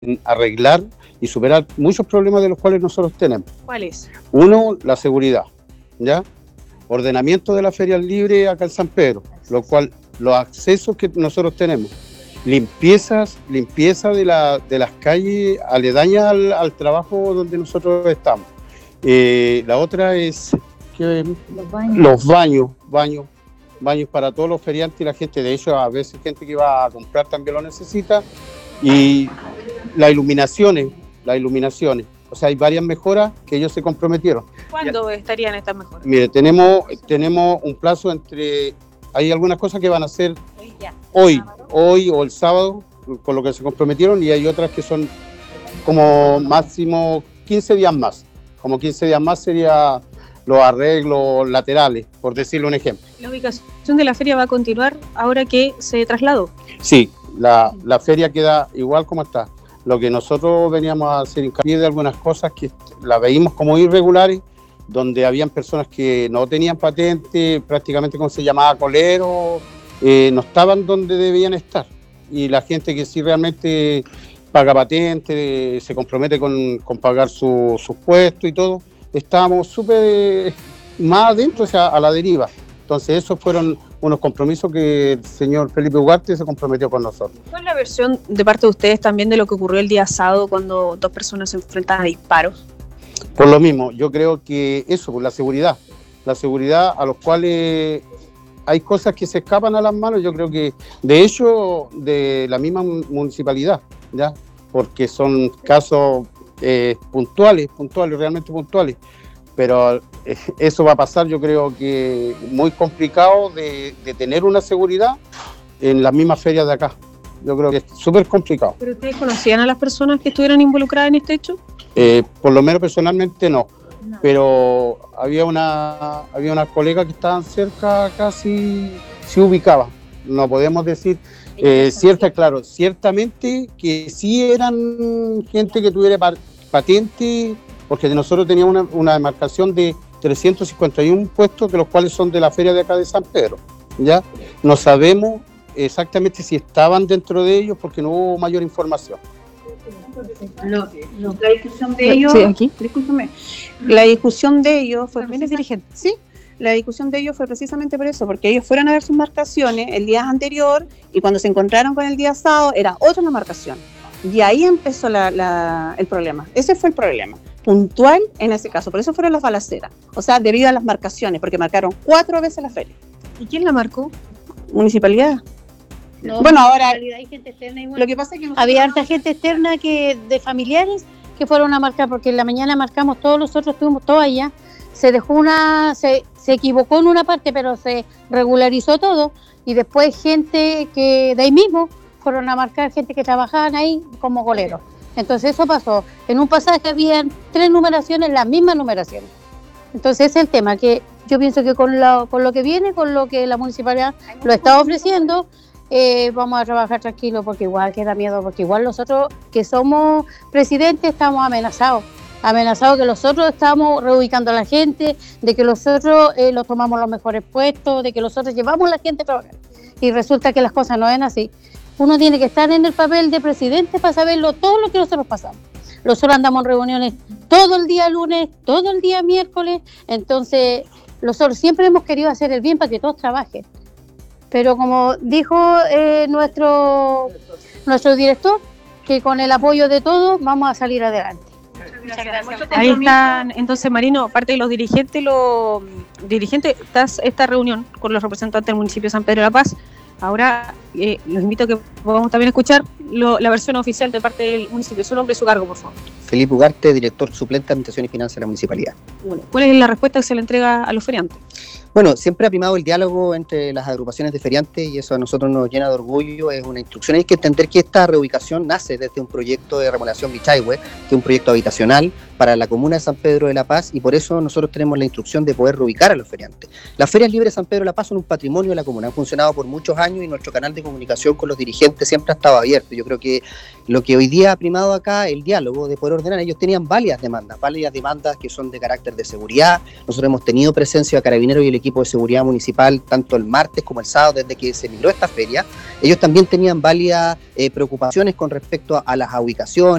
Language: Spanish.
arreglar y superar muchos problemas de los cuales nosotros tenemos. ¿Cuáles? Uno, la seguridad, ¿ya? Ordenamiento de las ferias libres acá en San Pedro, lo cual, los accesos que nosotros tenemos, limpieza de las calles aledañas al trabajo donde nosotros estamos. La otra es que los baños para todos los feriantes y la gente, de hecho a veces gente que va a comprar también lo necesita, y las iluminaciones, o sea, hay varias mejoras que ellos se comprometieron. ¿Cuándo estarían estas mejoras? Mire, tenemos un plazo hay algunas cosas que van a hacer hoy o el sábado, con lo que se comprometieron, y hay otras que son como máximo 15 días más. Como 15 días más sería los arreglos laterales, por decirle un ejemplo. ¿La ubicación de la feria va a continuar ahora que se trasladó? Sí, la feria queda igual como está. Lo que nosotros veníamos a hacer hincapié de algunas cosas que las veíamos como irregulares, donde habían personas que no tenían patente, prácticamente como se llamaba colero, no estaban donde debían estar. Y la gente que sí realmente paga patente, se compromete con pagar sus puestos y todo, estábamos súper más adentro, o sea, a la deriva. Entonces esos fueron unos compromisos que el señor Felipe Ugarte se comprometió con nosotros. ¿Cuál es la versión de parte de ustedes también de lo que ocurrió el día sábado cuando dos personas se enfrentaban a disparos? Por lo mismo, yo creo que eso, la seguridad a los cuales hay cosas que se escapan a las manos, yo creo que de hecho de la misma municipalidad, ¿ya? Porque son casos puntuales, realmente puntuales, pero eso va a pasar, yo creo que muy complicado de tener una seguridad en las mismas ferias de acá. Yo creo que es súper complicado. ¿Pero ustedes conocían a las personas que estuvieron involucradas en este hecho? Por lo menos personalmente no. Pero había unas colegas que estaban cerca, casi se ubicaban. No podemos decir ciertamente que sí eran gente que tuviera patente, porque nosotros teníamos una demarcación de 351 puestos, de los cuales son de la feria de acá de San Pedro, ¿ya? No sabemos exactamente si estaban dentro de ellos porque no hubo mayor información. La discusión de ellos, sí, aquí. Discúlpame, la discusión de ellos fue sí, la discusión de ellos fue precisamente por eso, porque ellos fueron a ver sus marcaciones el día anterior y cuando se encontraron con el día sábado era otra marcación y ahí empezó el problema. Ese fue el problema puntual en ese caso, por eso fueron las balaceras, o sea, debido a las marcaciones, porque marcaron 4 veces la feria. ¿Y quién la marcó? Municipalidad. No, bueno, ahora hay gente externa igual. Lo que pasa es que había harta gente externa de familiares que fueron a marcar, porque en la mañana marcamos todos nosotros, estuvimos todos allá, se dejó se equivocó en una parte, pero se regularizó todo, y después gente que de ahí mismo fueron a marcar, gente que trabajaban ahí como goleros. Entonces eso pasó, en un pasaje habían 3 numeraciones, las mismas numeraciones. Entonces ese es el tema, que yo pienso que con lo que viene, con lo que la municipalidad lo está ofreciendo, vamos a trabajar tranquilos, porque igual queda miedo, porque igual nosotros que somos presidentes estamos amenazados que nosotros estamos reubicando a la gente, de que nosotros los tomamos los mejores puestos, de que nosotros llevamos a la gente a trabajar, y resulta que las cosas no ven así. Uno tiene que estar en el papel de presidente para saberlo todo lo que nosotros pasamos. Nosotros andamos en reuniones todo el día lunes, todo el día miércoles, entonces nosotros siempre hemos querido hacer el bien para que todos trabajen. Pero como dijo nuestro director, que con el apoyo de todos vamos a salir adelante. Muchas gracias. Ahí están, entonces, Marino, parte de los dirigentes, esta reunión con los representantes del municipio de San Pedro de la Paz. Ahora los invito a que podamos también escuchar la versión oficial de parte del municipio. Su nombre y su cargo, por favor. Felipe Ugarte, director suplente de Administración y Finanzas de la Municipalidad. ¿Cuál es la respuesta que se le entrega a los feriantes? Bueno, siempre ha primado el diálogo entre las agrupaciones de feriantes y eso a nosotros nos llena de orgullo, es una instrucción. Hay que entender que esta reubicación nace desde un proyecto de remodelación Bichayhue, que es un proyecto habitacional para la comuna de San Pedro de la Paz, y por eso nosotros tenemos la instrucción de poder reubicar a los feriantes. Las ferias libres de San Pedro de la Paz son un patrimonio de la comuna, han funcionado por muchos años y nuestro canal de comunicación con los dirigentes siempre ha estado abierto. Yo creo que lo que hoy día ha primado acá, el diálogo, de poder ordenar, ellos tenían varias demandas que son de carácter de seguridad. Nosotros hemos tenido presencia de carabineros y el equipo de seguridad municipal tanto el martes como el sábado desde que se emigró esta feria. Ellos también tenían válidas preocupaciones con respecto a las ubicaciones,